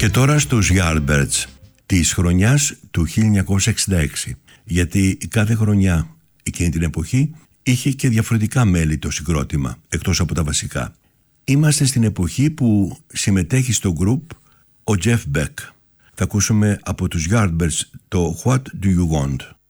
Και τώρα στους Yardbirds της χρονιάς του 1966, γιατί κάθε χρονιά εκείνη την εποχή είχε και διαφορετικά μέλη το συγκρότημα, εκτός από τα βασικά. Είμαστε στην εποχή που συμμετέχει στο group ο Jeff Beck. Θα ακούσουμε από τους Yardbirds το What Do You Want?